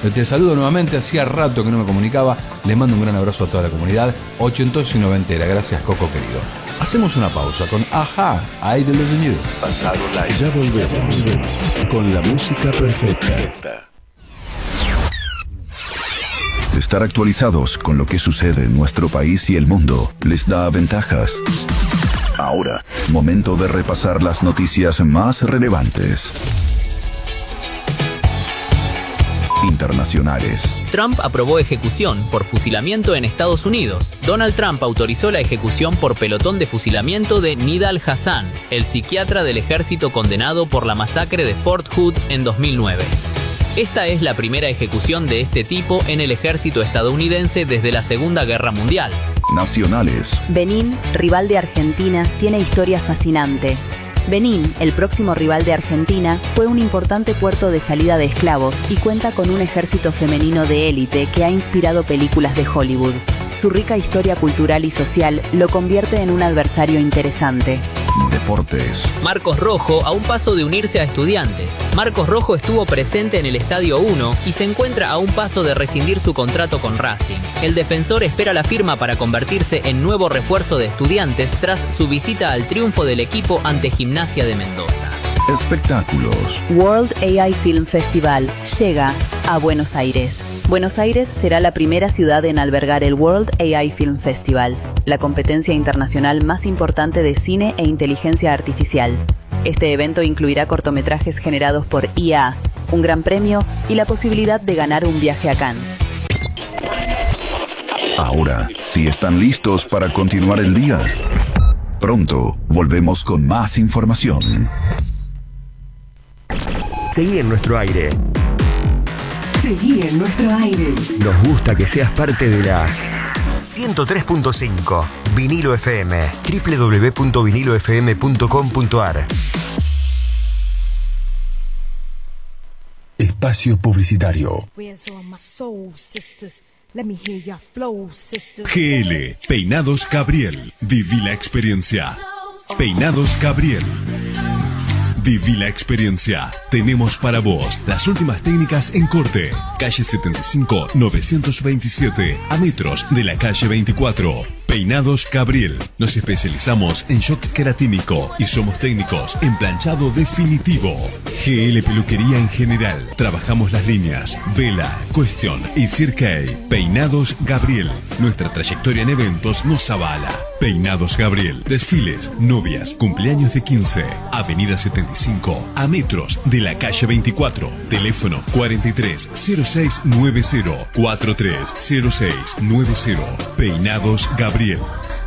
Te saludo nuevamente, hacía rato que no me comunicaba. Le mando un gran abrazo a toda la comunidad ochentosa y noventera. Gracias, Coco querido. Hacemos una pausa con Ajá, Idol in You. Pasado Live. Ya volvemos con la música perfecta. Estar actualizados con lo que sucede en nuestro país y el mundo les da ventajas. Ahora, momento de repasar las noticias más relevantes. Internacionales. Trump aprobó ejecución por fusilamiento en Estados Unidos. Donald Trump autorizó la ejecución por pelotón de fusilamiento de Nidal Hasan, el psiquiatra del ejército condenado por la masacre de Fort Hood en 2009. Esta es la primera ejecución de este tipo en el ejército estadounidense desde la Segunda Guerra Mundial. Nacionales. Benín, rival de Argentina, tiene historia fascinante. Benín, el próximo rival de Argentina, fue un importante puerto de salida de esclavos y cuenta con un ejército femenino de élite que ha inspirado películas de Hollywood. Su rica historia cultural y social lo convierte en un adversario interesante. Deportes. Marcos Rojo a un paso de unirse a Estudiantes. Marcos Rojo estuvo presente en el Estadio 1 y se encuentra a un paso de rescindir su contrato con Racing. El defensor espera la firma para convertirse en nuevo refuerzo de Estudiantes tras su visita al triunfo del equipo ante Gimnasia de Mendoza. Espectáculos. World AI Film Festival llega a Buenos Aires. Buenos Aires será la primera ciudad en albergar el World AI Film Festival, la competencia internacional más importante de cine e inteligencia artificial. Este evento incluirá cortometrajes generados por IA, un gran premio y la posibilidad de ganar un viaje a Cannes. Ahora, si están listos para continuar el día, pronto volvemos con más información. Seguí en nuestro aire. Seguí en nuestro aire. Nos gusta que seas parte de la 103.5 Vinilo FM, www.vinilofm.com.ar. Espacio publicitario. GL, Peinados Gabriel. Viví la experiencia. Peinados Gabriel. Viví la experiencia. Tenemos para vos las últimas técnicas en corte. Calle 75, 927, a metros de la calle 24. Peinados Gabriel. Nos especializamos en shock queratínico y somos técnicos en planchado definitivo. GL Peluquería en general. Trabajamos las líneas Vela, Question y Cirque. Peinados Gabriel. Nuestra trayectoria en eventos nos avala. Peinados Gabriel. Desfiles, novias, cumpleaños de 15. Avenida 75, a metros de la calle 24. Teléfono 430690, 430690. Peinados Gabriel.